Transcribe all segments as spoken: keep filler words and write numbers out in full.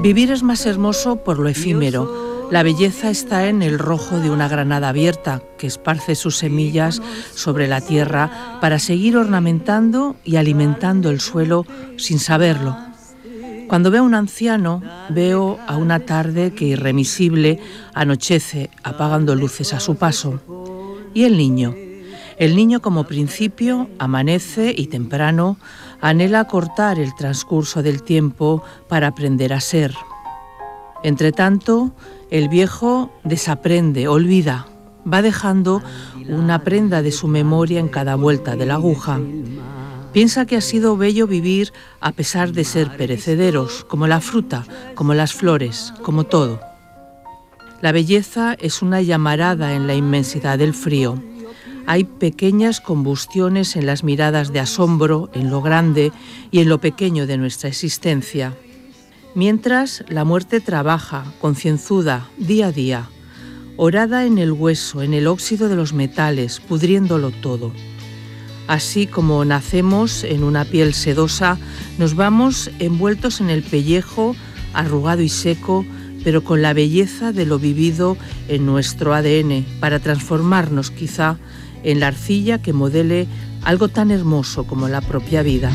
Vivir es más hermoso por lo efímero. La belleza está en el rojo de una granada abierta que esparce sus semillas sobre la tierra para seguir ornamentando y alimentando el suelo sin saberlo. Cuando veo a un anciano, veo a una tarde que irremisible anochece apagando luces a su paso. Y el niño. El niño como principio amanece y temprano anhela cortar el transcurso del tiempo para aprender a ser. Entretanto, el viejo desaprende, olvida, va dejando una prenda de su memoria en cada vuelta de la aguja. Piensa que ha sido bello vivir a pesar de ser perecederos, como la fruta, como las flores, como todo. La belleza es una llamarada en la inmensidad del frío. Hay pequeñas combustiones en las miradas de asombro, en lo grande y en lo pequeño de nuestra existencia. Mientras la muerte trabaja, concienzuda, día a día, horada en el hueso, en el óxido de los metales, pudriéndolo todo. Así como nacemos en una piel sedosa, nos vamos envueltos en el pellejo, arrugado y seco, pero con la belleza de lo vivido en nuestro A D N, para transformarnos quizá en la arcilla que modele algo tan hermoso como la propia vida.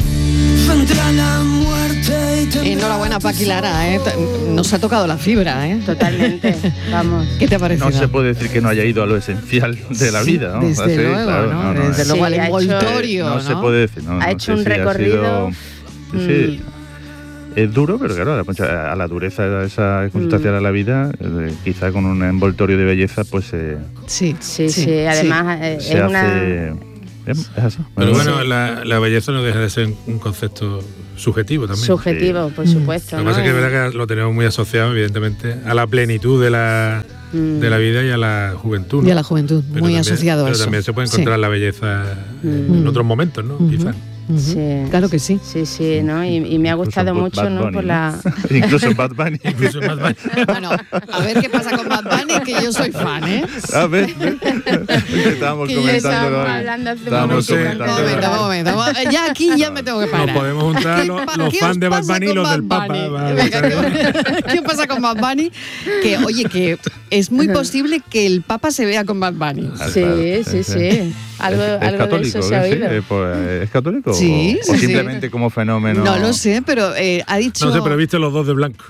Enhorabuena, Paqui Lara, ¿eh? Nos ha tocado la fibra, ¿eh? Totalmente, vamos. ¿Qué te ha parecido? No se puede decir que no haya ido a lo esencial de la sí, vida, ¿no? Desde Así, luego, claro, ¿no? no, no, Desde es, luego al sí, envoltorio, no, ¿no? se puede decir, no, Ha no, hecho sí, un sí, recorrido. Ha sido, sí, sí, es duro, pero claro, a la dureza esa constancia de la vida, eh, quizá con un envoltorio de belleza, pues eh, sí, sí, sí, sí. Además sí. es se una. Hace, es así. Pero bueno, la, la belleza no deja de ser un concepto subjetivo también. Subjetivo, sí. Por supuesto. Lo que ¿no? pasa es que es verdad que lo tenemos muy asociado, evidentemente, a la plenitud de la, mm. de la vida y a la juventud, ¿no? Y a la juventud, pero muy también, asociado a pero eso. Pero también se puede encontrar sí. la belleza mm. en otros momentos, ¿no? Mm-hmm. Quizás. Uh-huh. Sí, claro que sí. Sí, sí, ¿no? Y, y me ha gustado Incluso mucho, ¿no? Bunny, por la. Incluso Bad Bunny. Incluso Bad Bunny. Bueno, a ver qué pasa con Bad Bunny, que yo soy fan, ¿eh? A ver, estábamos que comentando. Estábamos ¿no? hablando hace estábamos un comentando. momento, un momento. Ya aquí ya me tengo que parar. Nos podemos juntar los, los fans de Bad Bunny y los del Papa. ¿Qué pasa con Bad Bunny? Que, oye, que es muy posible que el Papa se vea con Bad Bunny. Sí, sí, sí. Algo, es, es algo católico, de eso se ha ¿sí? oído. ¿Es, pues, ¿Es católico? Sí, o, sí, o simplemente sí. como fenómeno. No lo sé, pero eh, ha dicho. No sé, pero viste los dos de blanco.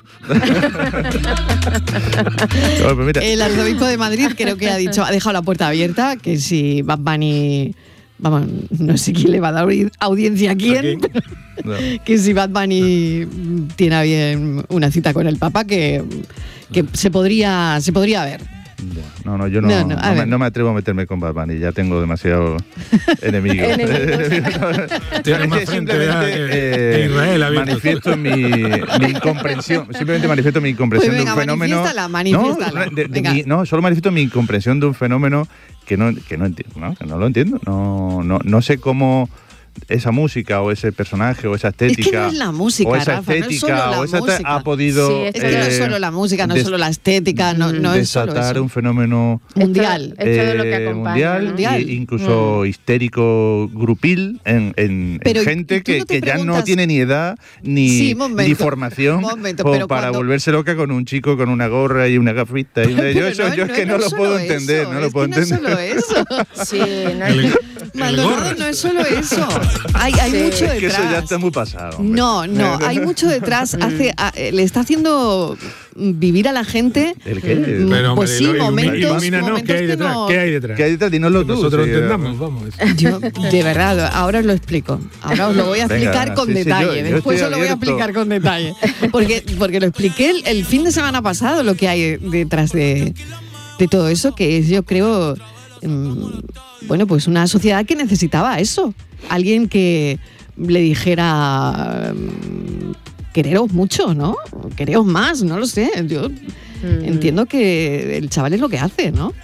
No, pues mira. El arzobispo de Madrid creo que ha dicho, ha dejado la puerta abierta, que si Bad Bunny, vamos, no sé quién le va a dar audiencia a quién, no. que si Bad Bunny tiene a bien una cita con el Papa, que, que se podría, se podría ver. No, no, yo no, no, no, no, me, no me atrevo a meterme con Bad Bunny, ya tengo demasiados enemigos. Tienes más frente que, eh, Israel abierto. Manifiesto mi, mi incomprensión, simplemente manifiesto mi incomprensión pues venga, de un fenómeno. Manifiéstala, manifiéstala. No, de, de mi, no, solo manifiesto mi incomprensión de un fenómeno que no, que no entiendo, ¿no? Que no lo entiendo. No, no, no sé cómo esa música o ese personaje o esa estética. Es que no es la música, o esa Rafa, estética, no es solo la o esa música. Ha podido. Sí, es que eh, no es solo la música, no es solo la estética, no, no es solo desatar eso. un fenómeno mundial. Es todo, es todo lo que acompaña, mundial, ¿no? mundial. E incluso mm. histérico grupil en, en, en gente que, no que ya no tiene ni edad ni, sí, ni formación momento, para cuando... volverse loca con un chico con una gorra y una gafita. Y una, yo eso, no, yo no, es que no no, es lo puedo eso, entender, no es lo puedo que entender. No es solo eso. Sí, no es... Maldonado, no es solo eso. Hay, hay sí. mucho detrás. Es que eso ya está muy pasado. Hombre. No, no, hay mucho detrás. Hace, a, le está haciendo vivir a la gente. ¿El qué? Mm, Pero, pues sí, ilumina, momentos, ilumínanos, momentos ¿qué hay detrás? no... ¿Qué hay detrás? ¿Qué hay detrás? Dínoslo tú. Nosotros sí, entendamos, vamos. Yo, de verdad, ahora os lo explico. Ahora os lo voy a explicar Venga, con sí, detalle. Sí, yo, yo Después os lo voy a explicar con detalle. Porque, porque lo expliqué el, el fin de semana pasado, lo que hay detrás de, de todo eso, que es, yo creo, um, bueno, pues una sociedad que necesitaba eso. Alguien que le dijera, um, quereros mucho, ¿no? Quereros más, no lo sé. Yo mm. entiendo que el chaval es lo que hace, ¿no?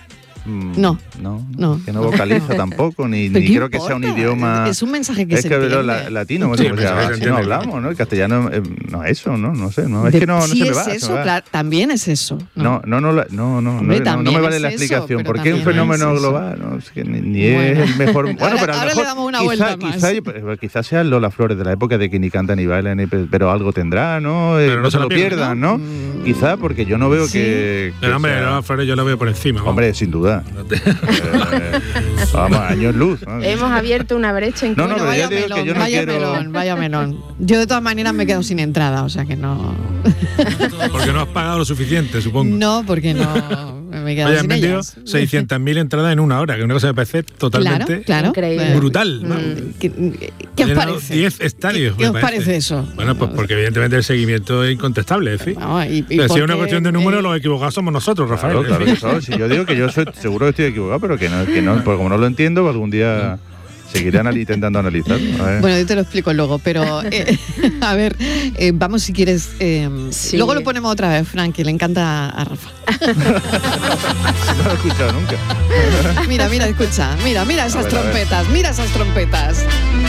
Mm, No. No, No. que no vocaliza tampoco, ni, Pero ni ¿qué creo que sea un importa? idioma... Es un mensaje que es se que entiende. lo la- latino, Sí, o el sea, mensaje se así no entiende. hablamos, ¿no? El castellano eh, no es eso, ¿no? No sé, no, es De- que no, no sí se me es va. se me eso, va. claro, también es eso. No, no, no, la- no, no, Hombre, no, no, no también me vale es la eso, explicación. pero ¿Por qué un también fenómeno es eso. global? No, es que ni, ni Bueno. es el mejor. Bueno, Ahora- pero a lo ahora le mejor, damos una quizá, vuelta más. quizá, quizá sean Lola Flores de la época de que ni cantan ni bailan, ni pe- pero algo tendrá, ¿no? Eh, Pero no no se se lo lo pierdan, pierdan, ¿no? Quizá porque yo no veo Sí. que. que Pero hombre, sea- Lola Flores yo la veo por encima. vamos. Hombre, sin duda. Eh, vamos, años luz. ¿no? Hemos abierto una brecha No, no, incluso. pero vaya ya te digo melón, que yo no vaya quiero- melón, vaya melón. Yo de todas maneras me quedo sin entrada, o sea que no. Porque no has pagado lo suficiente, supongo. No, porque no me he quedado Oye, han sin vendido ellas. seiscientas mil entradas en una hora, que una cosa me parece totalmente Claro, claro. Increíble. Eh, brutal. ¿no? ¿Qué, qué os Llenado parece? diez estadios. ¿Qué, qué me os parece eso? Bueno, pues porque evidentemente el seguimiento es incontestable, es decir. No, y- y O sea, si es porque, una cuestión de números, eh, los equivocados somos nosotros, Rafael. Claro, claro que eso. Si yo digo que yo soy, seguro que estoy equivocado, pero que no, que no, porque como no lo entiendo, pues algún día seguiré anali- intentando analizarlo. A ver. Bueno, yo te lo explico luego, pero eh, a ver, eh, vamos si quieres. eh, Sí. Luego lo ponemos otra vez, Frank, que le encanta a Rafa. No lo he escuchado nunca. Mira, mira, escucha, mira, mira esas ver, a ver. trompetas, mira esas trompetas.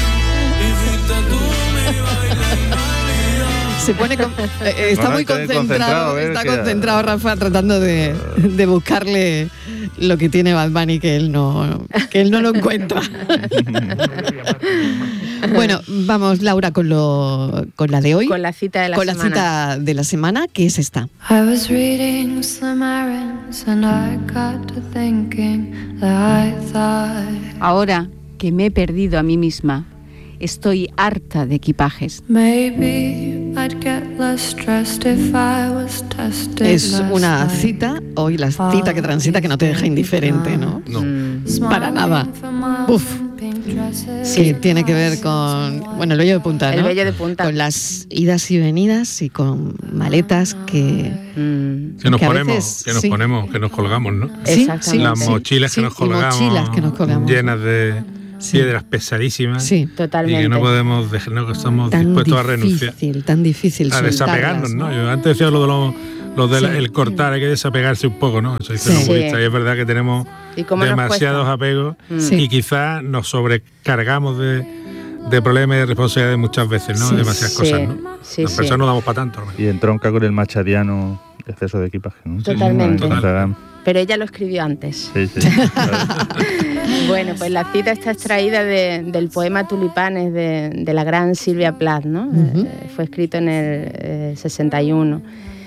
Se pone con- eh, eh, está No, no, muy estoy concentrado, concentrado, a ver está qué- concentrado Rafa tratando de, de buscarle lo que tiene Bad Bunny que él no que él no lo encuentra. Bueno, vamos Laura con lo con la de hoy, Con la cita de la con la semana. cita de la semana, que es esta. I was reading Slim Aarons and I got to thinking that I thought Ahora que me he perdido a mí misma, estoy harta de equipajes. maybe I'd get less stressed if I was tested. Es last una night. cita, hoy la cita que transita que no te deja indiferente, ¿no? No. Mm. Para nada. For miles Uf. in pink dresses. Que tiene que ver con, bueno, el vello de punta, ¿no? El vello de punta. Con las idas y venidas y con maletas que... Mm. Que nos Que a ponemos, veces, que nos sí. ponemos, que nos colgamos, ¿no? Sí, Exactamente. sí, Las sí, mochilas sí, que nos y colgamos, mochilas que nos colgamos. llenas de Sí. piedras pesadísimas. Sí. Totalmente. Y que no podemos dejar, no, que estamos Tan dispuestos a renunciar. difícil, tan difícil A desapegarnos, ¿no? Yo antes decía lo de lo, lo del Sí. el cortar, hay que desapegarse un poco, ¿no? Eso dice Sí. un humorista, y es verdad que tenemos ¿Y cómo nos demasiados cuesta? apegos Mm. Sí. y quizás nos sobrecargamos de, de problemas y de responsabilidades muchas veces, ¿no? Sí. Demasiadas Sí. cosas, ¿no? Sí, Las sí. personas no damos para tanto. ¿no? Y entronca con el machadiano exceso de equipaje, ¿no? Totalmente. O sea, Pero ella lo escribió antes. sí, sí. Bueno, pues la cita está extraída de- del poema Tulipanes de, de la gran Silvia Plath, ¿no? Ujú. Eh, fue escrito en el eh, sesenta y uno.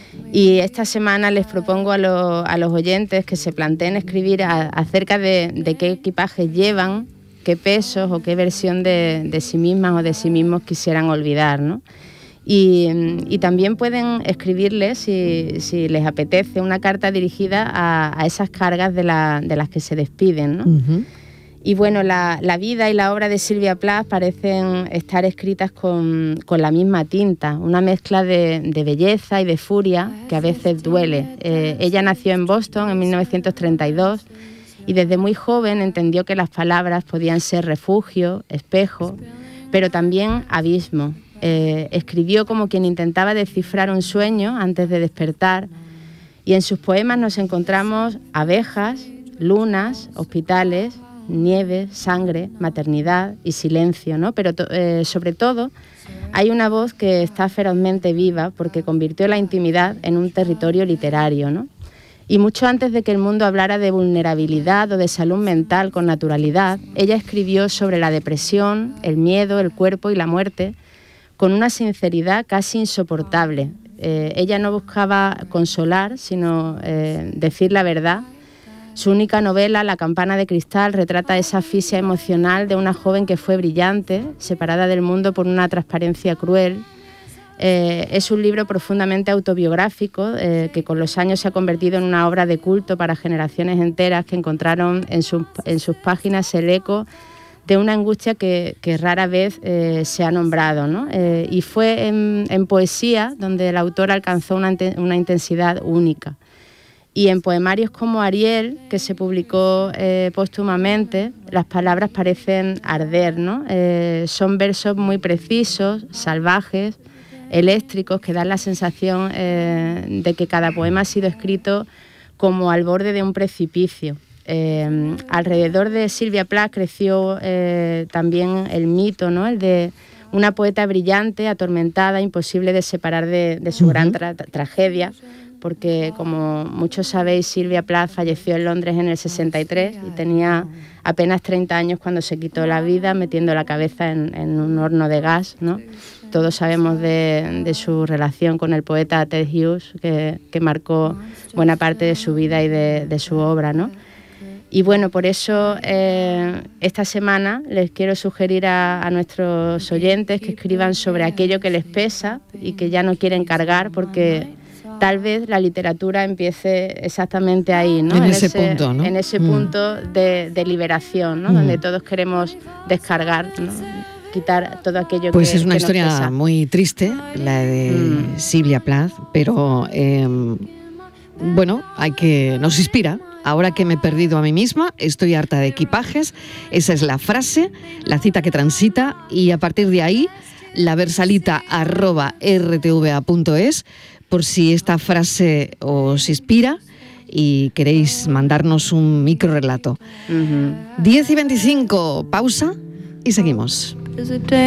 Y esta semana les propongo a, lo- a los oyentes que se planteen escribir a- acerca de, de qué equipajes llevan, qué pesos o qué versión de, de sí mismas o de sí mismos quisieran olvidar, ¿no? Y, y también pueden escribirles, si, si les apetece, una carta dirigida a, a esas cargas de, la- de las que se despiden, ¿no? Ujú. Y bueno, la, la vida y la obra de Silvia Plath parecen estar escritas con, con la misma tinta, una mezcla de, de belleza y de furia que a veces duele. Eh, ella nació en Boston en mil novecientos treinta y dos y desde muy joven entendió que las palabras podían ser refugio, espejo, pero también abismo. Eh, escribió como quien intentaba descifrar un sueño antes de despertar, y en sus poemas nos encontramos abejas, lunas, hospitales, nieve, sangre, maternidad y silencio, ¿no? Pero to- eh, sobre todo hay una voz que está ferozmente viva porque convirtió la intimidad en un territorio literario, ¿no? Y mucho antes de que el mundo hablara de vulnerabilidad o de salud mental con naturalidad, ella escribió sobre la depresión, el miedo, el cuerpo y la muerte con una sinceridad casi insoportable. Eh, ella no buscaba consolar, sino eh, decir la verdad. Su única novela, La campana de cristal, retrata esa asfixia emocional de una joven que fue brillante, separada del mundo por una transparencia cruel. Eh, es un libro profundamente autobiográfico eh, que con los años se ha convertido en una obra de culto para generaciones enteras que encontraron en, su, en sus páginas el eco de una angustia que, que rara vez eh, se ha nombrado, ¿no? Eh, y fue en, en poesía donde el autor alcanzó una, una intensidad única. Y en poemarios como Ariel, que se publicó eh, póstumamente, las palabras parecen arder, ¿no? Eh, son versos muy precisos, salvajes, eléctricos, que dan la sensación eh, de que cada poema ha sido escrito como al borde de un precipicio. Eh, alrededor de Silvia Plath creció eh, también el mito, ¿no? El de una poeta brillante, atormentada, imposible de separar de, de su uh-huh. gran tra- tragedia, porque como muchos sabéis, Silvia Plath falleció en Londres en el sesenta y tres y tenía apenas treinta años cuando se quitó la vida metiendo la cabeza en, en un horno de gas, ¿no? Todos sabemos de, de su relación con el poeta Ted Hughes, que, que marcó buena parte de su vida y de, de su obra, ¿no? Y bueno, por eso eh, esta semana les quiero sugerir a, a nuestros oyentes que escriban sobre aquello que les pesa y que ya no quieren cargar, porque tal vez la literatura empiece exactamente ahí, ¿no? En, en ese, ese punto, ¿no? En ese mm. punto de, de liberación, ¿no? Mm. Donde todos queremos descargar, ¿no? Quitar todo aquello pues que es una que historia nos pesa. Muy triste, la de mm. Silvia Plath, pero eh, bueno, hay que nos inspira. Ahora que me he perdido a mí misma, estoy harta de equipajes. Esa es la frase, la cita que transita, y a partir de ahí, la versalita arroba r t v a punto es, por si esta frase os inspira y queréis mandarnos un micro relato. Uh-huh. diez y veinticinco, pausa y seguimos.